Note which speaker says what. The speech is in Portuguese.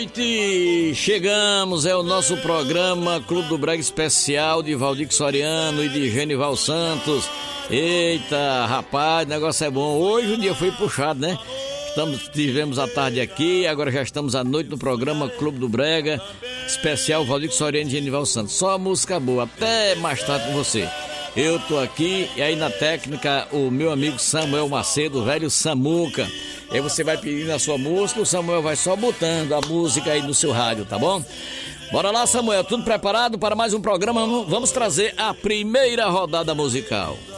Speaker 1: Chegamos, é o nosso programa Clube do Brega Especial de Valdir Soriano e de Genival Santos. Eita, rapaz, o negócio é bom. Hoje o dia foi puxado, né? Tivemos a tarde aqui, agora já estamos à noite no programa Clube do Brega Especial Valdir Soriano e Genival Santos. Só música boa, até mais tarde com você. Eu tô aqui e aí na técnica o meu amigo Samuel Macedo, o velho Samuca. Aí você vai pedindo a sua música, o Samuel vai só botando a música aí no seu rádio, tá bom? Bora lá, Samuel, tudo preparado para mais um programa? Vamos trazer a primeira rodada musical.